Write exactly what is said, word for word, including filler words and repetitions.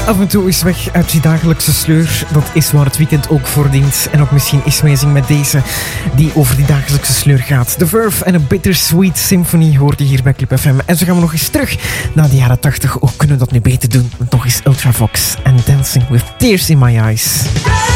Af en toe is weg uit die dagelijkse sleur. Dat is waar het weekend ook voor dient. En ook misschien is Amazing met deze die over die dagelijkse sleur gaat. The Verve en een Bittersweet Symphony hoort je hier bij Clip F M. En zo gaan we nog eens terug naar de jaren tachtig. Ook kunnen we dat nu beter doen. Nog eens Ultravox en Dancing with Tears in My Eyes.